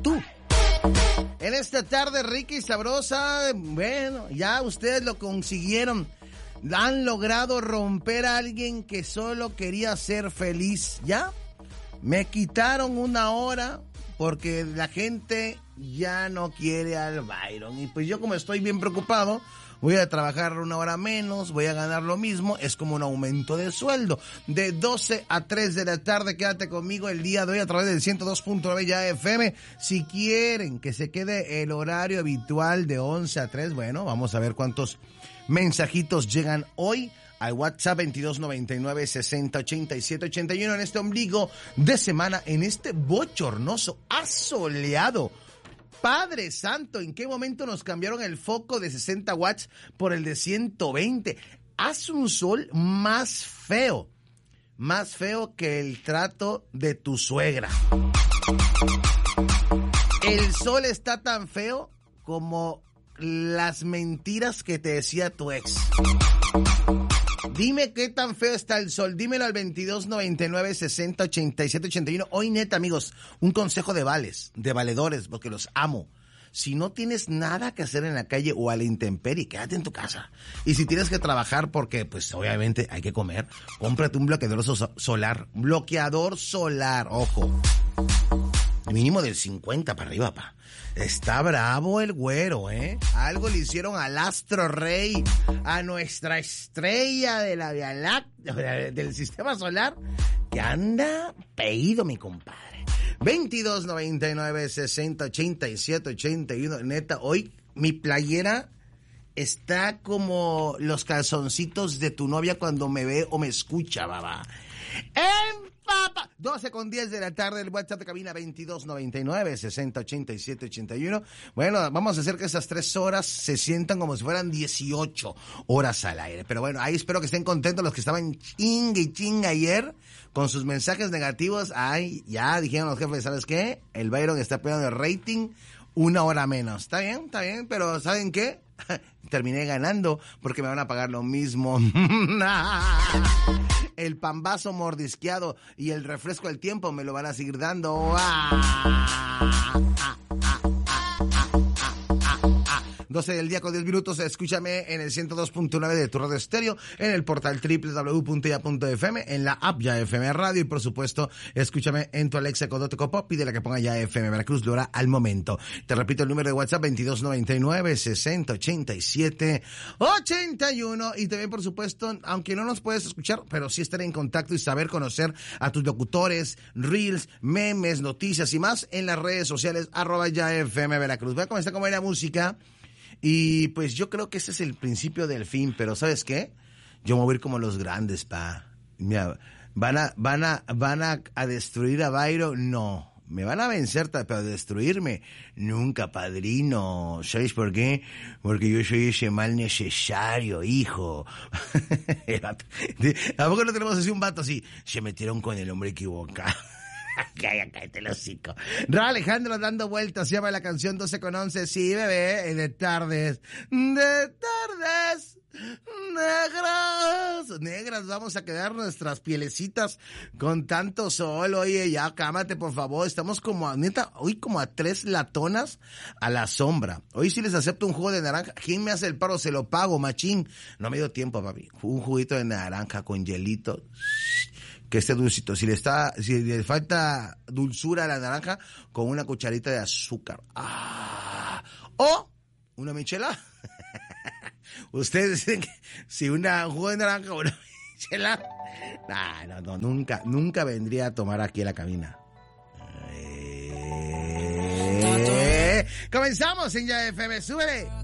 tú. En esta tarde rica y sabrosa, bueno, ya ustedes lo consiguieron. Han logrado romper a alguien que solo quería ser feliz, ¿ya? Me quitaron una hora porque la gente ya no quiere al Byron. Y pues yo, como estoy bien preocupado, voy a trabajar una hora menos, voy a ganar lo mismo, es como un aumento de sueldo. De 12 a 3 de la tarde, quédate conmigo el día de hoy a través del 102.9 ya FM. Si quieren que se quede el horario habitual de 11 a 3, bueno, vamos a ver cuántos mensajitos llegan hoy al WhatsApp 2299-608781 en este ombligo de semana, en este bochornoso, asoleado. Padre Santo, ¿en qué momento nos cambiaron el foco de 60 watts por el de 120? Hace un sol más feo que el trato de tu suegra. El sol está tan feo como las mentiras que te decía tu ex. Dime qué tan feo está el sol. Dímelo al 2299-608781. Hoy, neta, amigos, un consejo de valedores, porque los amo. Si no tienes nada que hacer en la calle o a la intemperie, quédate en tu casa. Y si tienes que trabajar porque, pues, obviamente hay que comer, cómprate un bloqueador solar. Bloqueador solar, ojo. Mínimo del 50 para arriba, pa. Está bravo el güero, ¿eh? Algo le hicieron al astro rey, a nuestra estrella de la Vía Láctea, del sistema solar, que anda peído, mi compadre. 2299-608781. Neta, hoy mi playera está como los calzoncitos de tu novia cuando me ve o me escucha, babá. Papa, 12:10 de la tarde, el WhatsApp de cabina 2299-608781. Bueno, vamos a hacer que esas 3 horas se sientan como si fueran 18 horas al aire. Pero bueno, ahí espero que estén contentos los que estaban chinga ayer con sus mensajes negativos. Ay, ya dijeron los jefes, ¿sabes qué? El Byron está pegando el rating 1 hora menos. Está bien, pero ¿saben qué? Terminé ganando porque me van a pagar lo mismo. El pambazo mordisqueado y el refresco del tiempo me lo van a seguir dando. 12 del día con 10 minutos, escúchame en el 102.9 de tu radio estéreo, en el portal www.ya.fm, en la app Ya FM Radio y por supuesto, escúchame en tu Alexa con Pop, pídele que ponga Ya FM Veracruz, lo hará al momento. Te repito el número de WhatsApp 2299-608781 y también por supuesto, aunque no nos puedes escuchar, pero sí estar en contacto y saber conocer a tus locutores, reels, memes, noticias y más en las redes sociales @Ya FM Veracruz. Voy a comenzar con buena música. Y pues yo creo que ese es el principio del fin, pero ¿sabes qué? Yo me voy a ir como los grandes, pa. Mira, van a destruir a Byron, no. Me van a vencer, pero destruirme, nunca, padrino. ¿Sabes por qué? Porque yo soy ese mal necesario, hijo. Tampoco no tenemos así un vato así. Se metieron con el hombre equivocado. Cállate el hocico. Ra Alejandro dando vueltas, se llama la canción 12:11. Sí, bebé, de tardes negras, vamos a quedar nuestras pielecitas con tanto sol. Oye, ya cámate por favor, estamos como neta, hoy como a 3 latonas a la sombra. Hoy sí les acepto un jugo de naranja. ¿Quién me hace el paro? Se lo pago, machín. No me dio tiempo, papi. Un juguito de naranja con hielito, que esté dulcito. Si le falta dulzura a la naranja, con una cucharita de azúcar. O una michelada. Ustedes dicen que si un jugo de naranja o una michelada. No, nunca vendría a tomar aquí en la cabina. Comenzamos en Ya FM, súbele.